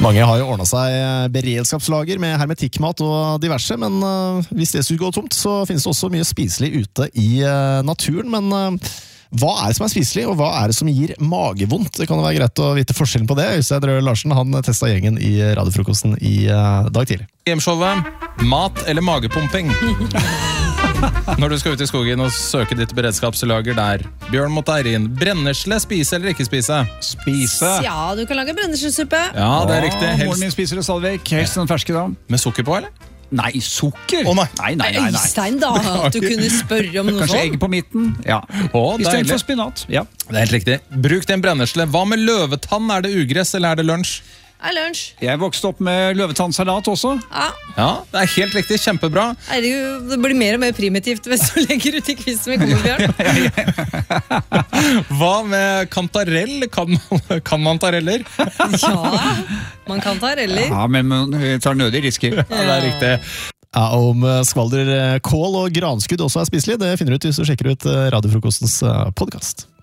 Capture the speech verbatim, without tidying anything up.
Mange har jo ordnet seg beredskapslager med hermetikkmat og diverse, men uh, hvis det skulle gå tomt, så finnes det også mye spiselig ute i uh, naturen. Men uh, hva er det som er spiselig, og hva er det som gir magevondt? Det kan jo være greit å vite forskjellen på det. Øystein Røe Larsen, han testet gjengen i radiofrokosten i uh, dag tidlig. Gameshowet, mat eller magepumping? Når du skal ut i skogen og søke ditt beredskapslager der. Bjørn mot Eirin, brennesle, spise eller ikke spise? Spise. Ja, du kan lage brenneslesuppe. Ja, det er riktig. Moren min spiser det stadig vekk. Helst den ferske da. Med sukker på, eller? Nei, sukker? Å, nei. Nei, nei, nei, nei. Øystein da, at du kunne spørre om noe Kanskje sånt. egg på midten? Ja. Å, I stedet deilig. for spinat. Ja. Det er helt riktig. Bruk din brennesle. Hva med løvetann? Er det ugress, eller er det lunsj? Er lunsj. Jeg vokste opp med løvetannsalat også. Ja. Ja, det er helt riktig. Kjempebra. Herregud, det blir mer og mer primitivt hvis du legger ut i quizen vi kommer, Bjørn. Hva med kantarell? Kan man, kan man tareller? Ja, man kan ta reller. Ja, men vi tar nødig risker. Ja, det er riktig. Ja, om skvalder, kål og granskudd også er spiselig, det finner du ut hvis du sjekker ut radiofrokostens podcast.